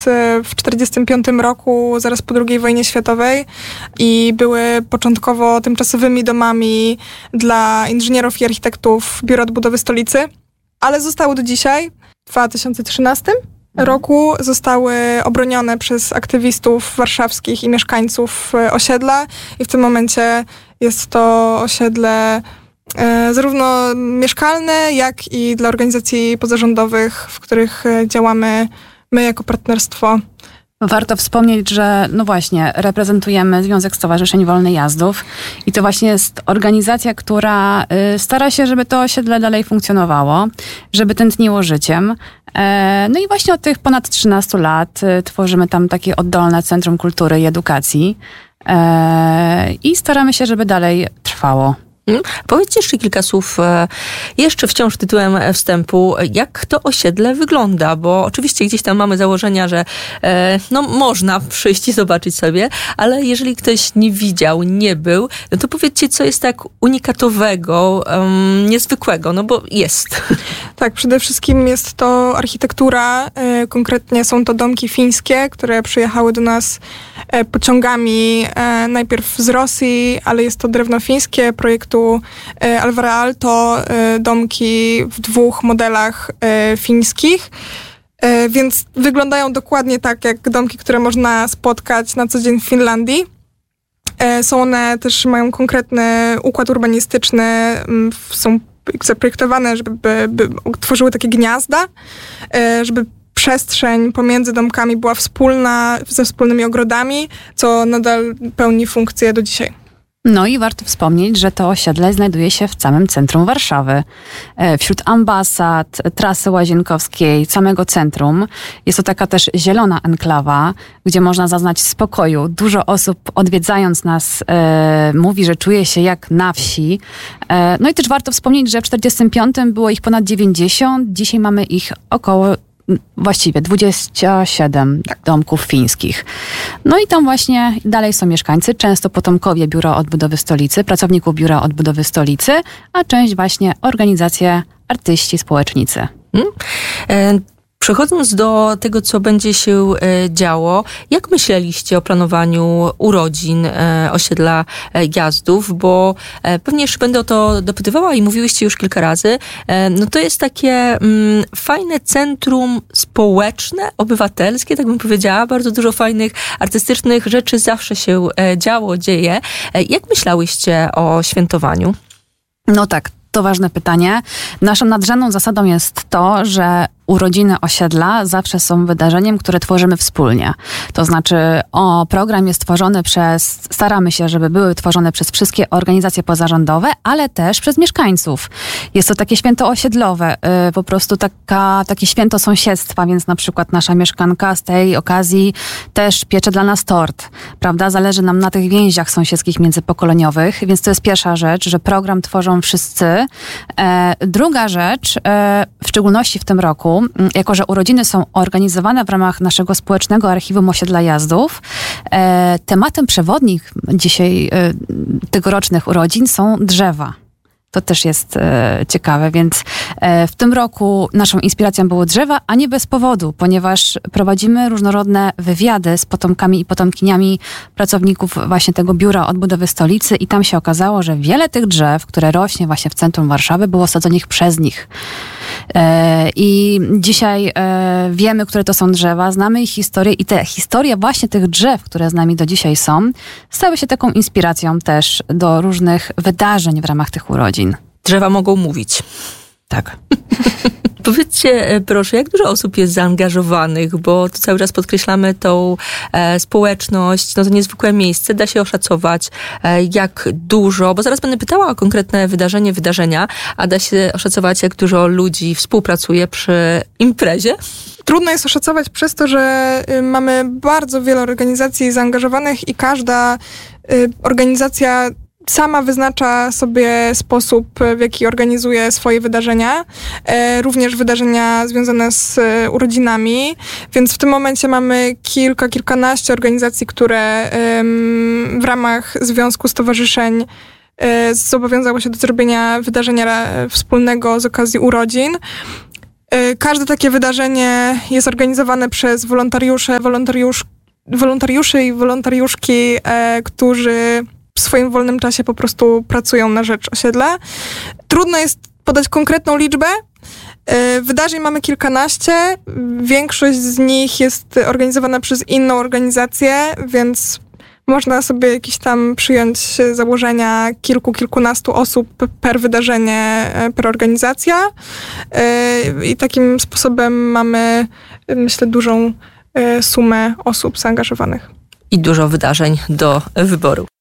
w 1945 roku, zaraz po II wojnie światowej i były początkowo tymczasowymi domami dla inżynierów i architektów Biura Odbudowy Stolicy, ale zostały do dzisiaj. W 2013 roku zostały obronione przez aktywistów warszawskich i mieszkańców osiedla i w tym momencie jest to osiedle zarówno mieszkalne, jak i dla organizacji pozarządowych, w których działamy my jako partnerstwo. Warto wspomnieć, że no właśnie, reprezentujemy Związek Stowarzyszeń Wolnych Jazdów i to właśnie jest organizacja, która stara się, żeby to osiedle dalej funkcjonowało, żeby tętniło życiem. No i właśnie od tych ponad 13 lat tworzymy tam takie oddolne Centrum Kultury i Edukacji i staramy się, żeby dalej trwało. Powiedzcie jeszcze kilka słów, jeszcze wciąż tytułem wstępu, jak to osiedle wygląda, bo oczywiście gdzieś tam mamy założenia, że można przyjść i zobaczyć sobie, ale jeżeli ktoś nie widział, nie był, no to powiedzcie, co jest tak unikatowego, niezwykłego, no bo jest. Tak, przede wszystkim jest to architektura, konkretnie są to domki fińskie, które przyjechały do nas pociągami najpierw z Rosji, ale jest to drewno fińskie projektu Alvara Aalto, domki w 2 modelach fińskich, więc wyglądają dokładnie tak jak domki, które można spotkać na co dzień w Finlandii. Są one też, mają konkretny układ urbanistyczny, są zaprojektowane, żeby tworzyły takie gniazda, żeby przestrzeń pomiędzy domkami była wspólna, ze wspólnymi ogrodami, co nadal pełni funkcję do dzisiaj. No i warto wspomnieć, że to osiedle znajduje się w samym centrum Warszawy. Wśród ambasad, trasy Łazienkowskiej, samego centrum. Jest to taka też zielona enklawa, gdzie można zaznać spokoju. Dużo osób odwiedzając nas mówi, że czuje się jak na wsi. No i też warto wspomnieć, że w 1945 było ich ponad 90, dzisiaj mamy ich około właściwie 27 domków fińskich. No i tam właśnie dalej są mieszkańcy, często potomkowie Biura Odbudowy Stolicy, pracowników Biura Odbudowy Stolicy, a część właśnie organizacje, artyści, społecznicy. Przechodząc do tego, co będzie się działo, jak myśleliście o planowaniu urodzin osiedla Jazdów? Bo pewnie jeszcze będę o to dopytywała i mówiłyście już kilka razy. No to jest takie fajne centrum społeczne, obywatelskie, tak bym powiedziała. Bardzo dużo fajnych, artystycznych rzeczy zawsze się działo, dzieje. Jak myślałyście o świętowaniu? No tak, to ważne pytanie. Naszą nadrzędną zasadą jest to, że urodziny osiedla zawsze są wydarzeniem, które tworzymy wspólnie. To znaczy, program jest tworzony staramy się, żeby były tworzone przez wszystkie organizacje pozarządowe, ale też przez mieszkańców. Jest to takie święto osiedlowe, po prostu takie święto sąsiedztwa, więc na przykład nasza mieszkanka z tej okazji też piecze dla nas tort, prawda? Zależy nam na tych więziach sąsiedzkich międzypokoleniowych, więc to jest pierwsza rzecz, że program tworzą wszyscy. Druga rzecz, w szczególności w tym roku, jako że urodziny są organizowane w ramach naszego społecznego archiwum osiedla Jazdów, tematem przewodnim dzisiaj tegorocznych urodzin są drzewa. To też jest ciekawe, więc w tym roku naszą inspiracją było drzewa, a nie bez powodu, ponieważ prowadzimy różnorodne wywiady z potomkami i potomkiniami pracowników właśnie tego Biura Odbudowy Stolicy i tam się okazało, że wiele tych drzew, które rośnie właśnie w centrum Warszawy, było sadzonych przez nich. I dzisiaj wiemy, które to są drzewa, znamy ich historię i te historie właśnie tych drzew, które z nami do dzisiaj są, stały się taką inspiracją też do różnych wydarzeń w ramach tych urodzin. Drzewa mogą mówić. Tak. Powiedzcie proszę, jak dużo osób jest zaangażowanych, bo tu cały czas podkreślamy tą społeczność, no to niezwykłe miejsce, da się oszacować jak dużo, bo zaraz będę pytała o konkretne wydarzenia, a da się oszacować jak dużo ludzi współpracuje przy imprezie? Trudno jest oszacować przez to, że mamy bardzo wiele organizacji zaangażowanych i każda organizacja sama wyznacza sobie sposób, w jaki organizuje swoje wydarzenia, również wydarzenia związane z urodzinami, więc w tym momencie mamy kilkanaście organizacji, które w ramach Związku Stowarzyszeń zobowiązały się do zrobienia wydarzenia wspólnego z okazji urodzin. Każde takie wydarzenie jest organizowane przez wolontariuszy i wolontariuszki, którzy w swoim wolnym czasie po prostu pracują na rzecz osiedla. Trudno jest podać konkretną liczbę. Wydarzeń mamy kilkanaście. Większość z nich jest organizowana przez inną organizację, więc można sobie jakieś tam przyjąć założenia kilkunastu osób per wydarzenie, per organizacja. I takim sposobem mamy, myślę, dużą sumę osób zaangażowanych. I dużo wydarzeń do wyboru.